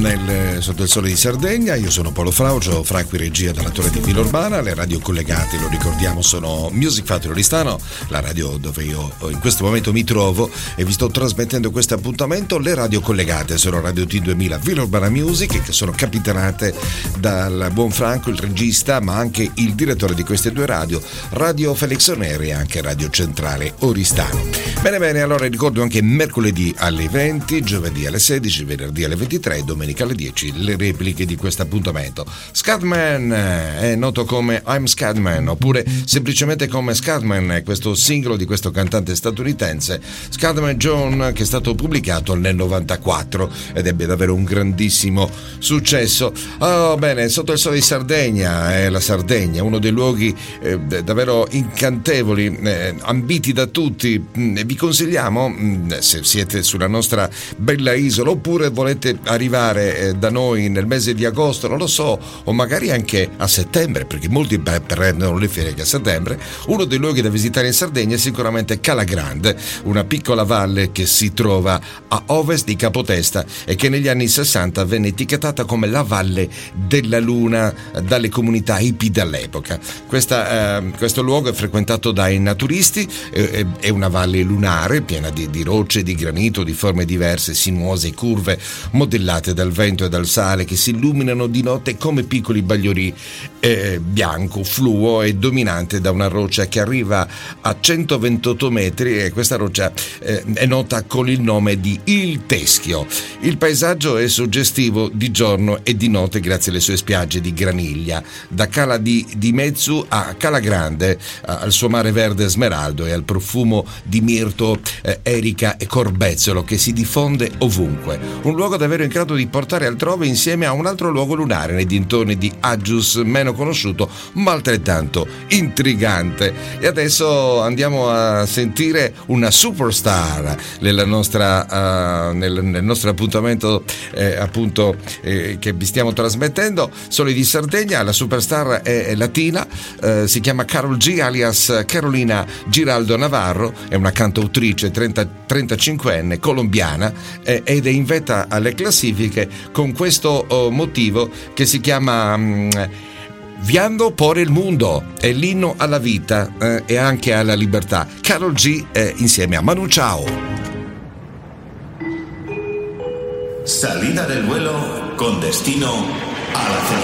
Sotto il sole di Sardegna. Io sono Paolo Fraucio, Franco in regia dalla Torre di Villaurbana. Le radio collegate, lo ricordiamo, sono Music Factory Oristano, la radio dove io in questo momento mi trovo e vi sto trasmettendo questo appuntamento. Le radio collegate sono Radio T2000 Villaurbana Music, che sono capitanate dal buon Franco, il regista, ma anche il direttore di queste due radio, Radio Felix Oneri e anche Radio Centrale Oristano. Bene, allora ricordo anche mercoledì alle 20, giovedì alle 16, venerdì alle 23, domenica alle 10 le repliche di questo appuntamento. Scatman è noto come I'm Scatman, oppure semplicemente come Scatman, questo singolo di questo cantante statunitense Scatman John, che è stato pubblicato nel 94 ed ebbe davvero un grandissimo successo. Bene, sotto il sole di Sardegna, la Sardegna, uno dei luoghi davvero incantevoli, ambiti da tutti. Vi consigliamo, se siete sulla nostra bella isola oppure volete arrivare da noi nel mese di agosto, non lo so, o magari anche a settembre, perché molti prendono le ferie anche a settembre, uno dei luoghi da visitare in Sardegna è sicuramente Cala Grande, una piccola valle che si trova a ovest di Capotesta e che negli anni 60 venne etichettata come la Valle della Luna dalle comunità hippie dell'epoca. Questo luogo è frequentato dai naturisti, è una valle lunare piena di rocce, di granito, di forme diverse, sinuose e curve, modellate dal vento e dal sale, che si illuminano di notte come piccoli bagliori bianco, fluo e dominante da una roccia che arriva a 128 metri, e questa roccia è nota con il nome di Il Teschio. Il paesaggio è suggestivo di giorno e di notte grazie alle sue spiagge di graniglia, da Cala di Mezzu a Cala Grande, al suo mare verde smeraldo e al profumo di mirto, erica e corbezzolo che si diffonde ovunque. Un luogo davvero in grado di portare altrove, insieme a un altro luogo lunare nei dintorni di Aggius, meno conosciuto ma altrettanto intrigante. E adesso andiamo a sentire una superstar nel nostro appuntamento che vi stiamo trasmettendo, Soli di Sardegna. La superstar è latina, si chiama Karol G, alias Carolina Giraldo Navarro, è una cantautrice 35enne colombiana ed è in vetta alle classifiche con questo motivo che si chiama Viando por el Mundo, è l'inno alla vita e anche alla libertà. Karol G insieme a Manu Chao. Salida del vuelo con destino a la